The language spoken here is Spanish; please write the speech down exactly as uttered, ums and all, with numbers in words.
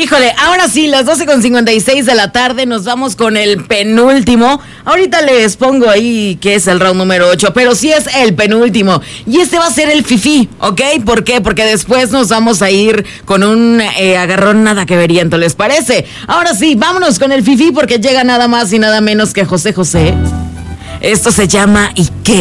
Híjole, ahora sí, las doce con cincuenta y seis de la tarde, nos vamos con el penúltimo. Ahorita les pongo ahí que es el round número ocho, pero sí es el penúltimo. Y este va a ser el fifí, ¿ok? ¿Por qué? Porque después nos vamos a ir con un eh, agarrón nada que veriento, ¿les parece? Ahora sí, vámonos con el fifí porque llega nada más y nada menos que José José. Esto se llama ¿Y qué?